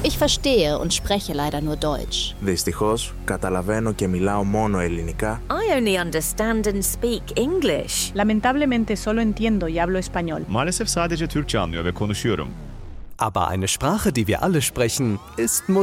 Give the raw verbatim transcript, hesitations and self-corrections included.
Ich verstehe und spreche leider nur Deutsch. Δυστυχώς, καταλαβαίνω και μιλάω μόνο ελληνικά. I only understand and speak English. Lamentablemente solo entiendo y hablo español. Maalesef sadece Türkçe anlıyor ve konuşuyorum. Aber eine Sprache, die wir alle sprechen, ist